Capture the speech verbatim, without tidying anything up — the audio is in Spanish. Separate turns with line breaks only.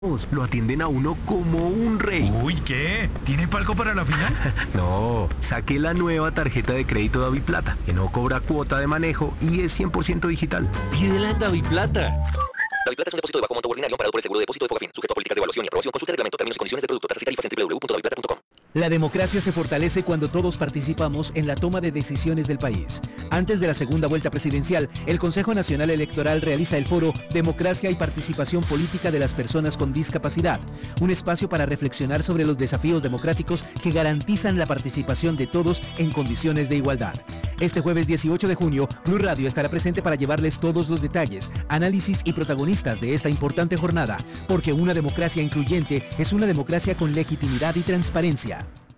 Lo atienden a uno como un rey.
Uy, ¿qué? ¿Tiene palco para la final?
No, saqué la nueva tarjeta de crédito DaviPlata, que no cobra cuota de manejo y es cien por ciento digital.
Pídela en DaviPlata.
DaviPlata es un depósito de bajo monto ordinario amparado por el seguro de depósito de Fogafín, sujeto a políticas de evaluación y aprobación. Consulta el reglamento, términos y condiciones del producto, tasas y tarifas en doble u doble u doble u punto daviplata punto com.
La democracia se fortalece cuando todos participamos en la toma de decisiones del país. Antes de la segunda vuelta presidencial, el Consejo Nacional Electoral realiza el foro Democracia y Participación Política de las Personas con Discapacidad, un espacio para reflexionar sobre los desafíos democráticos que garantizan la participación de todos en condiciones de igualdad. Este jueves dieciocho de junio, Blue Radio estará presente para llevarles todos los detalles, análisis y protagonistas de esta importante jornada, porque una democracia incluyente es una democracia con legitimidad y transparencia.